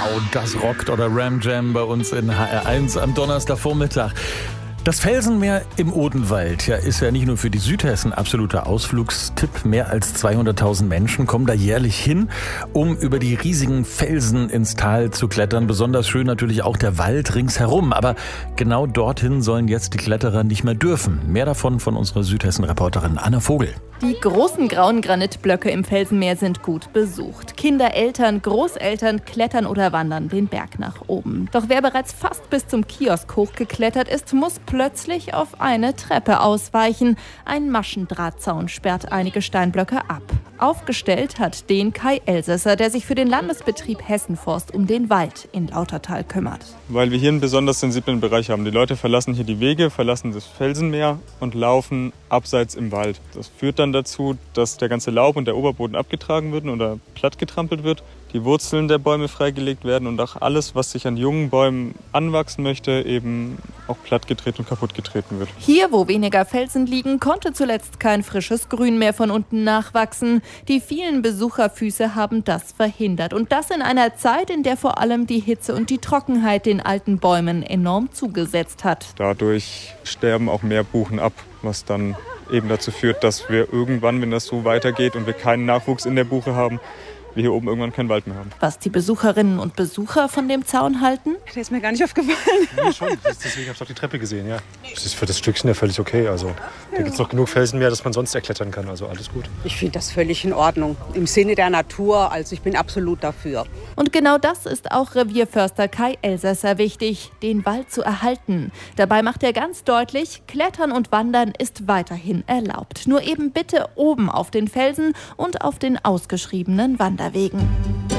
das rockt oder Ram Jam bei uns in HR1 am Donnerstagvormittag. Das Felsenmeer im Odenwald ist ja nicht nur für die Südhessen absoluter Ausflugstipp. Mehr als 200.000 Menschen kommen da jährlich hin, um über die riesigen Felsen ins Tal zu klettern. Besonders schön natürlich auch der Wald ringsherum. Aber genau dorthin sollen jetzt die Kletterer nicht mehr dürfen. Mehr davon von unserer Südhessen-Reporterin Anna Vogel. Die großen grauen Granitblöcke im Felsenmeer sind gut besucht. Kinder, Eltern, Großeltern klettern oder wandern den Berg nach oben. Doch wer bereits fast bis zum Kiosk hochgeklettert ist, muss plötzlich auf eine Treppe ausweichen. Ein Maschendrahtzaun sperrt einige Steinblöcke ab. Aufgestellt hat den Kai Elsässer, der sich für den Landesbetrieb Hessenforst um den Wald in Lautertal kümmert. Weil wir hier einen besonders sensiblen Bereich haben. Die Leute verlassen hier die Wege, verlassen das Felsenmeer und laufen abseits im Wald. Das führt dann dazu, dass der ganze Laub und der Oberboden abgetragen wird oder plattgetrampelt wird, die Wurzeln der Bäume freigelegt werden und auch alles, was sich an jungen Bäumen anwachsen möchte, eben auch plattgetreten und kaputtgetreten wird. Hier, wo weniger Felsen liegen, konnte zuletzt kein frisches Grün mehr von unten nachwachsen. Die vielen Besucherfüße haben das verhindert. Und das in einer Zeit, in der vor allem die Hitze und die Trockenheit den alten Bäumen enorm zugesetzt hat. Dadurch sterben auch mehr Buchen ab, was dann eben dazu führt, dass wir irgendwann, wenn das so weitergeht und wir keinen Nachwuchs in der Buche haben, wir hier oben irgendwann keinen Wald mehr haben. Was die Besucherinnen und Besucher von dem Zaun halten? Der ist mir gar nicht aufgefallen. Ja, schon. Deswegen habe ich auch die Treppe gesehen, ja. Das ist für das Stückchen ja völlig okay. Also, da gibt es noch genug Felsenmeer, dass man sonst erklettern kann. Also alles gut. Ich finde das völlig in Ordnung. Im Sinne der Natur, also ich bin absolut dafür. Und genau das ist auch Revierförster Kai Elsässer wichtig, den Wald zu erhalten. Dabei macht er ganz deutlich, Klettern und Wandern ist weiterhin erlaubt. Nur eben bitte oben auf den Felsen und auf den ausgeschriebenen Wanderwegen.